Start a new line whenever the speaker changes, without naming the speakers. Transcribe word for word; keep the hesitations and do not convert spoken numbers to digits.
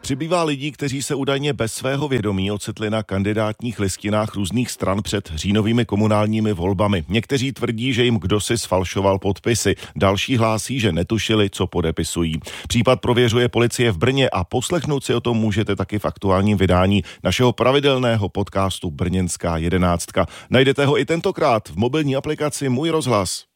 Přibývá lidí, kteří se údajně bez svého vědomí ocitli na kandidátních listinách různých stran před říjnovými komunálními volbami. Někteří tvrdí, že jim kdosi sfalšoval podpisy, další hlásí, že netušili, co podepisují. Případ prověřuje policie v Brně a poslechnout si o tom můžete taky v aktuálním vydání našeho pravidelného podcastu Brněnská jedenáctka. Najdete ho i tentokrát v mobilní aplikaci Můj rozhlas.